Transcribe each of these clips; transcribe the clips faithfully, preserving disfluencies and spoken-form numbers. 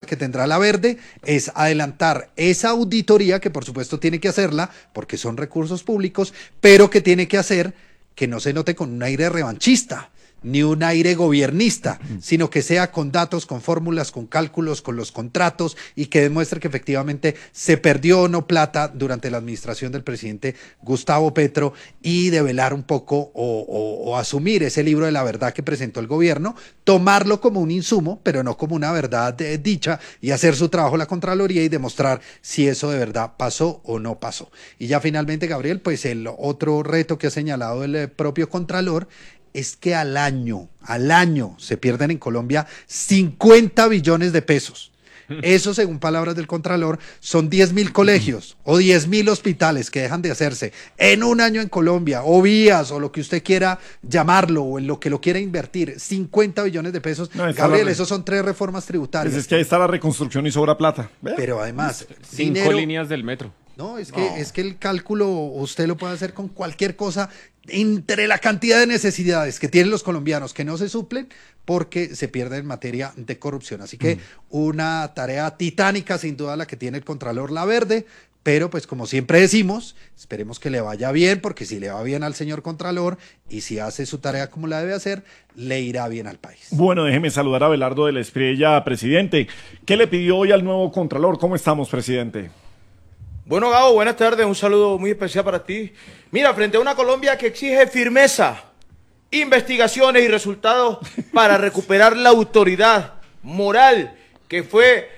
que tendrá la Verde es adelantar esa auditoría, que por supuesto tiene que hacerla, porque son recursos públicos, pero que tiene que hacer que no se note con un aire revanchista, ni un aire gobiernista, sino que sea con datos, con fórmulas, con cálculos, con los contratos, y que demuestre que efectivamente se perdió o no plata durante la administración del presidente Gustavo Petro, y develar un poco o, o, o asumir ese libro de la verdad que presentó el gobierno, tomarlo como un insumo, pero no como una verdad eh, dicha, y hacer su trabajo la Contraloría y demostrar si eso de verdad pasó o no pasó. Y ya finalmente, Gabriel, pues el otro reto que ha señalado el eh, propio Contralor es que al año, al año se pierden en Colombia cincuenta billones de pesos. Eso, según palabras del Contralor, son diez mil colegios o diez mil hospitales que dejan de hacerse en un año en Colombia, o vías, o lo que usted quiera llamarlo, o en lo que lo quiera invertir. cincuenta billones de pesos. No, Gabriel, esos son tres reformas tributarias. Pues es que ahí está la reconstrucción y sobra plata. ¿Ve? Pero además, cinco dinero, líneas del metro. No, es que, no. es que el cálculo usted lo puede hacer con cualquier cosa entre la cantidad de necesidades que tienen los colombianos que no se suplen porque se pierde en materia de corrupción. Así que mm. una tarea titánica sin duda la que tiene el Contralor La Verde, pero pues como siempre decimos, esperemos que le vaya bien, porque si le va bien al señor Contralor y si hace su tarea como la debe hacer, le irá bien al país. Bueno, déjeme saludar a Abelardo de la Espriella, presidente. ¿Qué le pidió hoy al nuevo Contralor? ¿Cómo estamos, presidente? Bueno, Gabo, buenas tardes, un saludo muy especial para ti. Mira, frente a una Colombia que exige firmeza, investigaciones y resultados para recuperar la autoridad moral que fue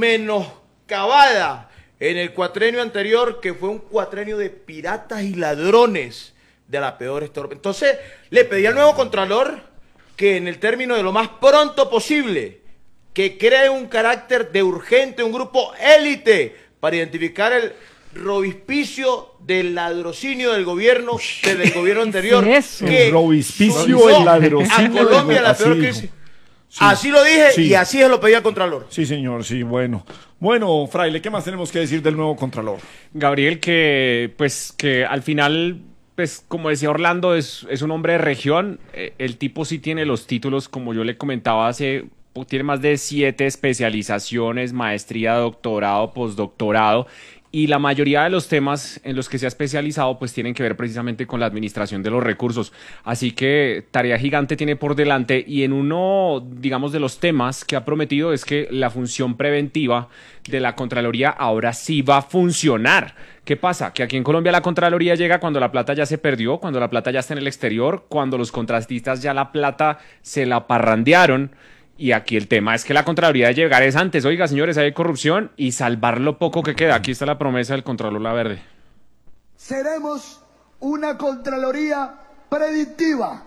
menoscabada en el cuatrenio anterior, que fue un cuatrenio de piratas y ladrones de la peor estorba. Entonces, le pedí al nuevo Contralor que en el término de lo más pronto posible, que cree un carácter de urgente, un grupo élite, para identificar el robispicio del ladrocinio del gobierno, desde el gobierno anterior. ¿Eso? Que el robispicio del ladrocinio. A Colombia la peor crisis. Sí, así lo dije sí. y así se lo pedí al Contralor. Sí, señor, sí, bueno. Bueno, Fraile, ¿qué más tenemos que decir del nuevo Contralor? Gabriel, que pues que al final, pues como decía Orlando, es, es un hombre de región. Eh, el tipo sí tiene los títulos, como yo le comentaba hace... tiene más de siete especializaciones, maestría, doctorado, postdoctorado, y la mayoría de los temas en los que se ha especializado pues tienen que ver precisamente con la administración de los recursos. Así que tarea gigante tiene por delante, y en uno, digamos, de los temas que ha prometido es que la función preventiva de la Contraloría ahora sí va a funcionar. ¿Qué pasa? Que aquí en Colombia la Contraloría llega cuando la plata ya se perdió, cuando la plata ya está en el exterior, cuando los contratistas ya la plata se la parrandearon. Y aquí el tema es que la Contraloría de llegar es antes. Oiga, señores, hay corrupción y salvar lo poco que queda. Aquí está la promesa del Contralor La Verde. Seremos una Contraloría predictiva,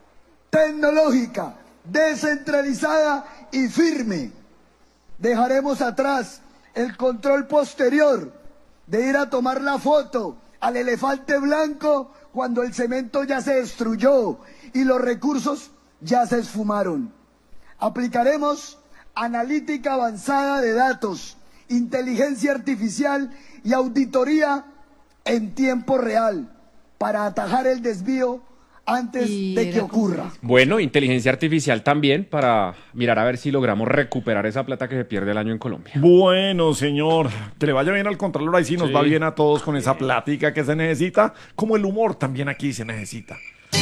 tecnológica, descentralizada y firme. Dejaremos atrás el control posterior de ir a tomar la foto al elefante blanco cuando el cemento ya se destruyó y los recursos ya se esfumaron. Aplicaremos analítica avanzada de datos, inteligencia artificial y auditoría en tiempo real para atajar el desvío antes de que ocurra. Bueno, inteligencia artificial también para mirar a ver si logramos recuperar esa plata que se pierde el año en Colombia. Bueno, señor, que le vaya bien al Contralor, ahí sí nos sí. va bien a todos con esa plática que se necesita, como el humor también aquí se necesita.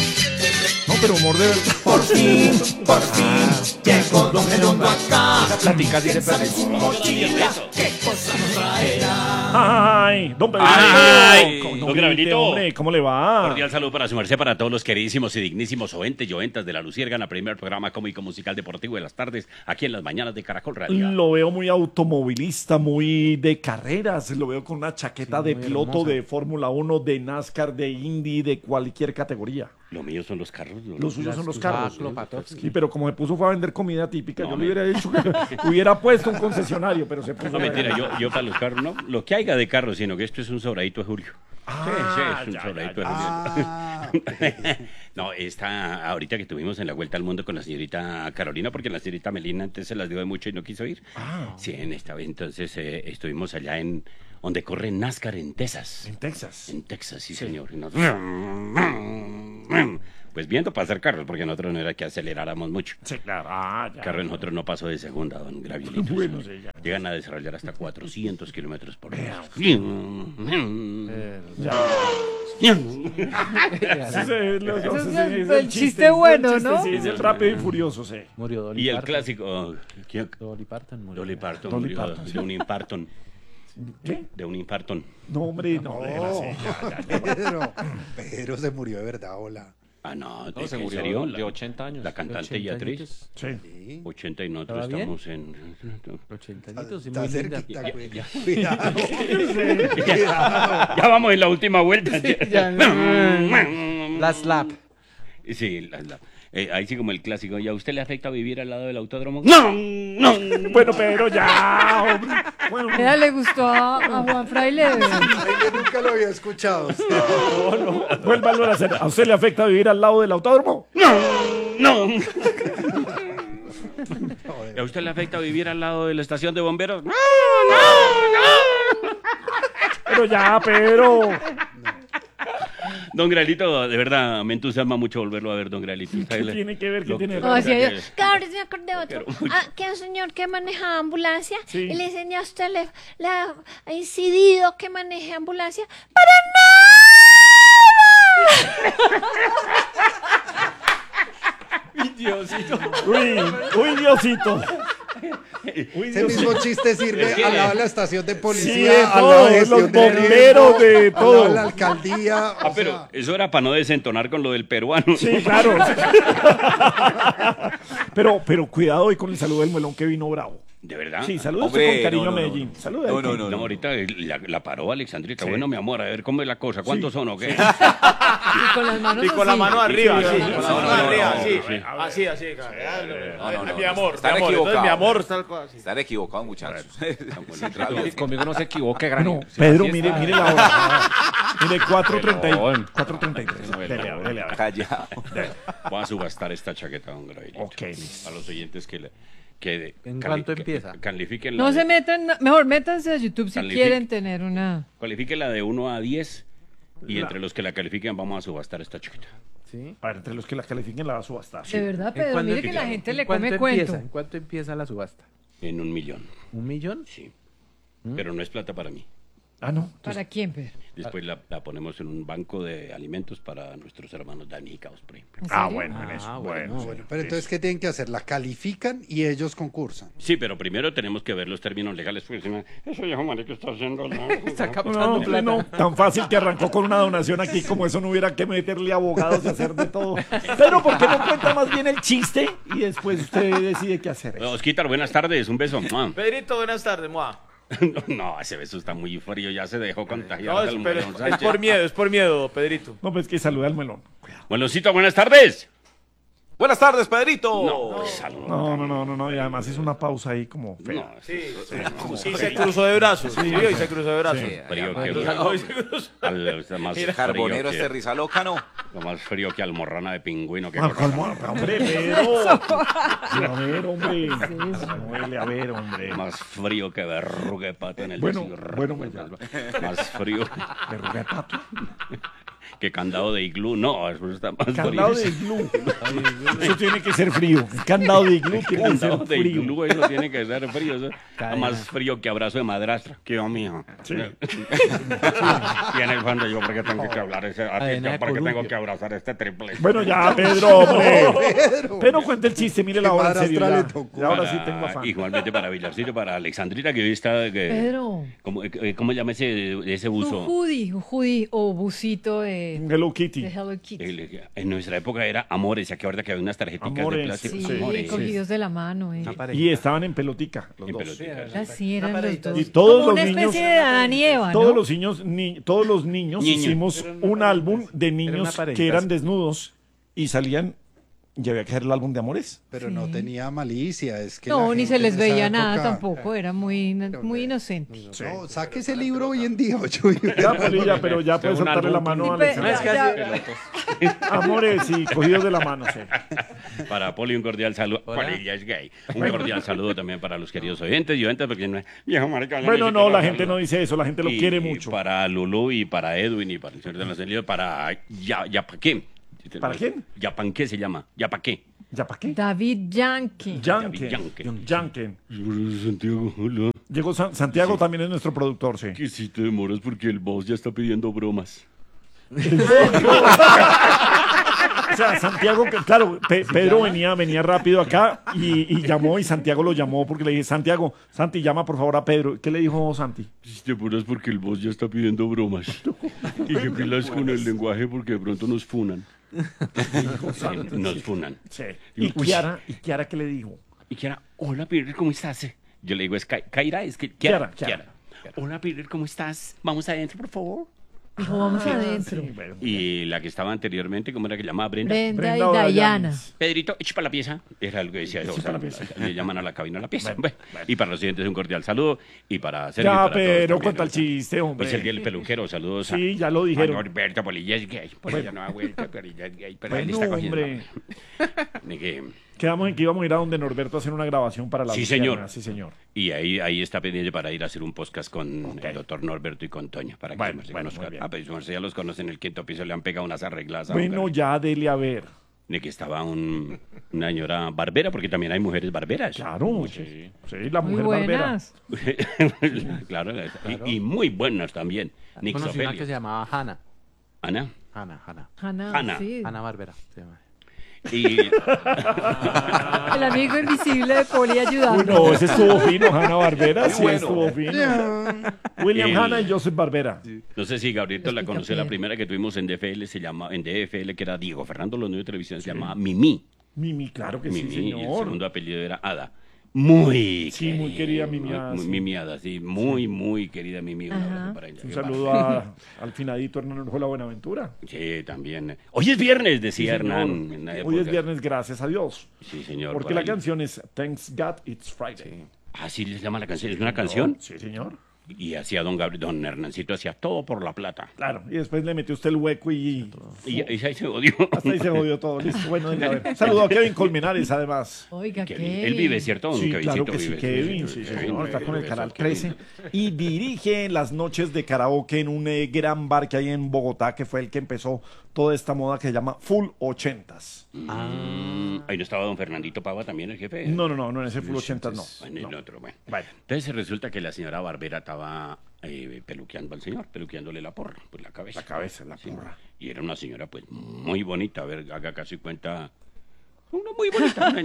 No, pero humor de verdad. Por fin, por fin, llegó Don Gelondo acá. Esa plática dice su mochila, qué cosa nos traerá. Ay, don Pedro. Ay, ¿Cómo, don Gabrielito. Hombre, ¿cómo le va? Cordial saludo para su merced, para todos los queridísimos y dignísimos oyentes y oyentas de La Luciérgana, primer programa cómico musical deportivo de las tardes, aquí en las mañanas de Caracol Radio. Lo veo muy automovilista, muy de carreras, lo veo con una chaqueta sí, de piloto hermosa. De Fórmula uno, de NASCAR, de Indy, de cualquier categoría. Lo mío son los carros. Los, los suyos son los carros. Ah, sí, pero como se puso fue a vender comida típica, no, yo le hubiera dicho que hubiera puesto un concesionario, pero se puso. No, mentira, yo, yo para los carros, no, lo que haya de carros, sino que esto es un sobradito de Julio. Ah, sí, sí, es un ya, sobradito ya, ya. de Julio. Ah. No, esta, ahorita que estuvimos en la Vuelta al Mundo con la señorita Carolina, porque la señorita Melina antes se las dio de mucho y no quiso ir. Ah. Sí, en esta vez, entonces eh, estuvimos allá en donde corre NASCAR en Texas. En Texas. En Texas, sí, sí. señor. Y nos... Pues viendo para hacer carros, porque nosotros no era que aceleráramos mucho. Sí, claro. Ah, ya. El carro de nosotros no pasó de segunda, don Gabrielito. Bueno, sí, ya. Llegan a desarrollar hasta cuatrocientos kilómetros por hora. Ya. Sí, sí, los dos, Ese sí, es el- es el chiste bueno, chiste, ¿no? Sí, es el rápido y furioso, sí. Murió Dolly Y el Parton. clásico, ¿quién? Dolly Parton murió. Dolly Parton Dolly murió Parton, de sí. un infartón. ¿Qué? De un infartón. No, hombre, no, era así, ya, ya, ya. Pedro, Pedro se murió de verdad, hola. Ah, no, No, se ¿en murió serio? de ochenta años. La cantante y ochenta actriz. añitos. Sí. Sí. ochenta y nosotros ¿Estaba bien? estamos en... ochenta añitos, sí, Está muy linda. cerquita, Ya, güey. ya. Cuidado. Cuidado. Ya vamos en la última vuelta. ya. La slap. Sí, la- la- eh, ahí sí como el clásico. ¿Y a usted le afecta vivir al lado del autódromo? ¡No! ¡No! Bueno, pero ya, hombre. Bueno, Ella le gustó a, a Juan Fraile. Ay, yo nunca lo había escuchado. no, no. Vuélvalo a hacer. ¿A usted le afecta vivir al lado del autódromo? ¡No! ¡No! ¿Y a usted le afecta vivir al lado de la estación de bomberos? ¡No! Pero ya, Pedro. Don Gralito, de verdad, me entusiasma mucho volverlo a ver, don Gralito. ¿Qué tiene que ver? ¿Qué Lo- tiene No, así que- ella- Cabrón, me acordé de otro. quiero mucho. Ah, que un señor que maneja ambulancia Sí. y le enseña a usted, le, le ha incidido que maneje ambulancia. ¡Para Uy, uy, Diosito. Uy, Ese mismo chiste sirve Es que- al lado de la estación de policía, Sí, de al todo, lado de los gestión de bomberos, riesgo, de al todo. lado de la alcaldía. Ah, o pero sea, eso era para no desentonar con lo del peruano. Sí, claro. pero, pero cuidado hoy con el saludo del melón que vino bravo. ¿De verdad? Sí, saludos Hombre, con cariño no, no, a Medellín. no. Saluda No, aquí. no, no. No, ahorita la, la paró Alexandrita. Sí. Bueno, mi amor, a ver cómo es la cosa. ¿Cuántos son o qué? Y con las manos Y con la así. mano arriba, Sí, sí. sí, Con la no, mano no, no, arriba, no, sí. sí. Así, así. No, no, no. Mi amor, mi Están amor. Entonces, equivocados. mi amor, tal cosa así. Están equivocados, muchachos. Conmigo no se equivoque, Bueno, Granio. Pedro, Así mire, está. mire la hora. Mire, cuatro treinta y Pelón. cuatro treinta y tres. Dele, a ver, dele, a ver. Callado. Voy a subastar esta chaqueta, don Gravilito. Ok, listo. A los oyentes que... le- que ¿En cali- cuánto que- empieza? Califiquen la No de- se metan, mejor métanse a YouTube si Calific- quieren tener una. Califiquen la de uno a diez. Y La- entre los que la califiquen vamos a subastar esta chaqueta. ¿Sí? A ver, entre los que la califiquen la va a subastar. De verdad, ¿En Pedro, cuánto mire que empieza? la gente ¿En le cuánto come empieza? cuento. ¿En cuánto empieza la subasta? En un millón. ¿Un millón? Sí. Pero no es plata para mí. Ah, no. ¿Para quién, Pedro? Después la, la ponemos en un banco de alimentos para nuestros hermanos damnificados, por ejemplo. ¿En Ah, serio? bueno, en Ah, eso. bueno, Bueno, bueno, pero entonces, ¿qué tienen que hacer? La califican y ellos concursan. Sí, pero primero tenemos que ver los términos legales. Porque si no, eso viejo marica está haciendo... ¿no? Está No, captando hombre, plata. no, tan fácil que arrancó con una donación aquí, como eso no hubiera que meterle abogados y hacer de todo. Pero ¿por qué no cuenta más bien el chiste y después usted decide qué hacer? Osquitar, buenas tardes, un beso. ¡Mua! Pedrito, buenas tardes, Moa. No, ese beso está muy frío, ya se dejó contagiar. No, del es, pero es, melón es Sánchez. por miedo, es por miedo, Pedrito. No, pues que saluda al melón. Meloncito, buenas tardes. Buenas tardes, Pedrito. No, salud. No, no, no, no, no, y además hizo una pausa ahí como fea. No, Sí, sí, y se cruzó de brazos. Sí, y se cruzó de brazos. frío que Ay, se cruzó. al, está más frío Carbonero que- este rizaloca, ¿no? lo más frío que almorrana de pingüino que Ah, calma, hombre, Pedro. A ver, hombre. Muele, a ver, hombre. más frío que verruga de pato en el Bueno, desierto. bueno, pues ya. Más frío Verruga de pato. que candado de iglú. No, eso está más Candado de frío. iglú. Eso tiene que ser frío. El candado de iglú tiene que ser Candado de frío. iglú, eso tiene que ser frío. Eso está Cadena. más frío que abrazo de madrastra. Que yo, mijo. Sí. Y en el fondo yo porque tengo que hablar ese, Cadena yo de porque tengo columpio. que abrazar este triple. Bueno, ya, Pedro, hombre. Pedro. Pero cuenta el chiste, mire la ¿Qué hora en serio. madrastra ya. le tocó? Y ahora Para- sí tengo afán. Igualmente para Villarcito, para Alexandrita, que hoy está... Que, Pedro. ¿Cómo, eh, ¿Cómo llama ese, ese Un buzo? hoodie, un hoodie o busito de, Un Hello Kitty. de Hello Kitty. El- En nuestra época era Amores, ¿se acuerda que había unas tarjeticas Amores, de plástico? Sí, Amores. cogidos de la mano, eh. Y estaban en pelotica, los En dos. pelotica. Así eran los dos. Y todos Como los una niños- especie de Adán y Eva, ¿no? Todos los niños, ni, todos los niños Niño. hicimos un álbum de una niños pareja. que eran desnudos y salían, y había que hacer el álbum de amores. Pero no tenía malicia, es que No, la ni gente se les en esa veía nada época- tampoco, era muy, Pero, muy hombre, inocente. No, saque ese libro hoy en día, ocho. Ya, Polilla, pero ya puedes un soltarle la álbum mano con- a Ni pe- Alexandra. ya, Amores y cogidos de la mano, sí. Para Poli un cordial saludo. Poli ya es gay. Un cordial saludo también para los queridos oyentes y oyentes, porque no es viejo marica. ya Bueno, ni no, siquiera la gente saluda. no dice eso, la gente lo Y quiere mucho. Para Lulú y para Edwin y para el señor de la salida, para ya, ya, ¿para qué? ¿Para quién? ¿Yapanqué se llama? ¿Yapaqué? ¿Ya para qué? David Yankee. Yankee. Yankee. Yankee. Santiago, hola. Llegó San- Santiago, también es nuestro productor, sí. Que si te demoras porque el boss ya está pidiendo bromas. O sea, Santiago, que- claro, Pe- Pedro venía, venía rápido acá y, y llamó y Santiago lo llamó porque le dije, Santiago, Santi, llama por favor a Pedro. ¿Qué le dijo Santi? Si te demoras porque el boss ya está pidiendo bromas. Y que pilas con el lenguaje porque de pronto nos funan. Nos funan. Sí. ¿Y Kiara, ¿y Kiara qué le dijo? Y Kiara, hola Peter, ¿cómo estás? Yo le digo, es Kai- Kaira, es que Kiara, Kiara, Kiara. Hola Peter, ¿cómo estás? Vamos adentro, por favor. Dijo, vamos adentro. Sí, bueno. Y la que estaba anteriormente, ¿cómo era que llamaba Brenda? Brenda, Brenda y O'Dayanis. Dayana. Pedrito, echa para la pieza. Era lo que decía yo. Echa para la pieza. Le llaman a la cabina la pieza. Bueno, Bueno, bueno. Y para los siguientes un cordial saludo. Y para Sergio. y Ya, para todos pero también, cuenta el o sea, chiste, hombre. Hoy es el día del peluquero. Saludos a, Sí, ya lo a dijeron. Norberto Polilla es gay. Polilla no ha vuelto, Polilla es gay. Pero él Bueno, está cogiendo. hombre. De que- Quedamos en que íbamos a ir a donde Norberto a hacer una grabación para la Sí, Luciana. señor. Sí, señor. Y ahí, ahí está pendiente para ir a hacer un podcast con el doctor Norberto y con Toña. Para que Bueno, se bueno, conozcan. muy bien. Ah, pues su merced ya los conocen en el quinto piso. Le han pegado unas arregladas. a Bueno, mujer. ya dele a ver. De que estaba un, una señora barbera, porque también hay mujeres barberas. Claro, sí. Sí, la Muy mujer barbera. buenas. Claro, y, y muy buenas también. Nix Conocí una Ofelia. que se llamaba Hanna. Ana. Hanna, Hanna. Hanna, Hanna. sí. Hanna Barbera. Se llama. Y El amigo invisible de Poli ayudando. No, ese estuvo fino, Hanna Barbera. Sí, bueno. estuvo fino. William El- Hanna y Joseph Barbera. no sé si Gabrielito la Los conoció, la Picapiedra. primera que tuvimos en D F L se llama, en D F L, que era Diego Fernando Los Nuevos de Televisión, se llamaba Mimi. Mimi, claro que Mimi, sí, y el señor. segundo apellido era Ada. Muy Sí, muy querida Mimi muy- Ada, muy- sí. Mimi Ada, sí, muy, muy querida Mimi. Un Ajá. abrazo para ella. Un Qué saludo barbaridad. a- al finadito Hernán Orjuela Buenaventura. Sí, también. Hoy es viernes, decía Sí, señor. Hernán. en la Hoy época. es viernes, gracias a Dios. Sí, señor. Porque por la ahí. canción es Thanks God It's Friday. Ah, sí, les llama la canción. ¿Es una canción? Sí, señor. Y hacía don Gabriel, don Hernancito, hacía todo por la plata. Claro, y después le metió usted el hueco y... Y, y ahí se odió. Hasta ahí se jodió todo. Listo, bueno, dele a ver. Saludo a Kevin Colmenares, además. Oiga, Kevin. ¿qué? Él vive, ¿cierto? Don Sí, Kevincito claro que sí, vive. Kevin, sí, Kevin, señor, está con el beso, Canal Kevin. trece y dirige las noches de karaoke en un eh, gran bar que hay en Bogotá, que fue el que empezó toda esta moda que se llama Full Ochentas. Mm, ahí no estaba don Fernandito Pava también, el jefe. No, no, no, no, en ese Full Ochentas no. Bueno, y el No. otro, bueno. Bueno. Entonces resulta que la señora Barbera estaba eh, peluqueando al señor, peluqueándole la porra, pues la cabeza. La cabeza, la Sí. porra. Y era una señora, pues, muy bonita. A ver, haga casi cuenta. Una muy bonita, una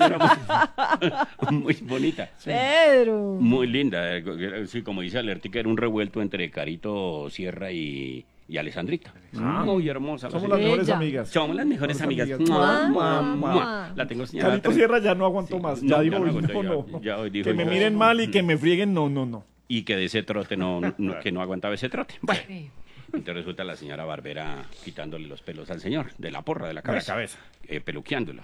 señora muy, muy bonita. Pedro. Muy linda. eh, Sí, como dice Alertica, era un revuelto entre Carito Sierra y, y Alessandrita. Ah. Muy hermosa. la Somos las señora. mejores Ella. amigas. Somos las mejores Mejores amigas. amigas. Mua, mua, Mua, mua. mua. La tengo señalada. Carito tres- Sierra ya no aguantó Sí. más. No, Ya ya dijo, no no, aguantó, no. ya- ya hoy dijo, que me no. miren mal y que me frieguen, no, no, no. Y que de ese trote no, no- que no aguantaba ese trote. Bueno, Sí. entonces resulta la señora Barbera quitándole los pelos al señor, de la porra, de la De la cabeza. cabeza. eh, peluqueándolo.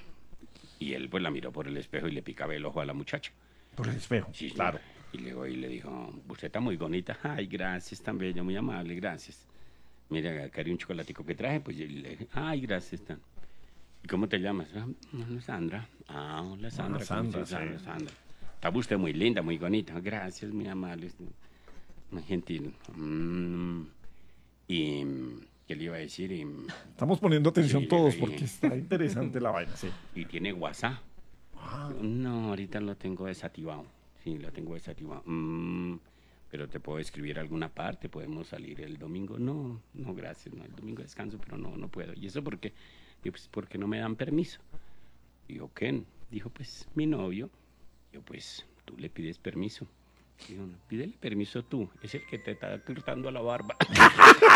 Y él pues la miró por el espejo y le picaba el ojo a la muchacha. Por el espejo. Sí, sí. Claro. Y luego ahí le dijo, usted está muy bonita. Ay, gracias, tan bella, muy amable, gracias. Mira, acá hay un chocolatico que traje, pues yo le dije, ay, gracias, tan. ¿Y cómo te llamas? "Ah, hola, Sandra. Ah, hola, Sandra. Hola, ¿cómo Sandra, estás, Sandra, sí. Sandra. Está usted muy linda, muy bonita. Gracias, muy amable, muy gentil. Mm, y, ¿qué le iba a decir? Y, Estamos poniendo atención Sí, todos sí. porque está interesante la vaina, sí. y tiene WhatsApp. No, ahorita lo tengo desactivado. Sí, lo tengo desactivado. Mm, pero te puedo escribir alguna parte, podemos salir el domingo. No, no, gracias. No, el domingo descanso, pero no, no puedo. ¿Y eso por qué? Digo, pues porque no me dan permiso. Digo, ¿quién? Dijo, pues mi novio. Yo, pues tú le pides permiso. Digo, no, pídele permiso tú. Es el que te está cortando la barba.